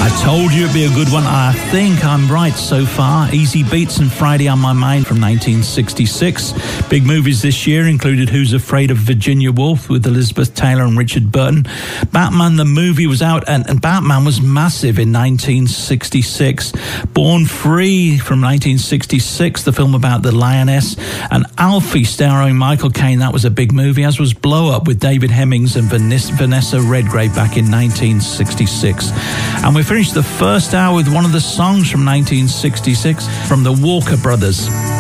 Told you it'd be a good one. I think I'm right so far. Easy Beats and Friday on My Mind from 1966. Big movies this year included Who's Afraid of Virginia Woolf with Elizabeth Taylor and Richard Burton. Batman the movie was out and Batman was massive in 1966. Born Free from 1966, the film about the lioness. And Alfie starring Michael Caine, that was a big movie, as was Blow Up with David Hemmings and Vanessa Redgrave back in 1966. And we finished the first hour with one of the songs from 1966 from the Walker Brothers.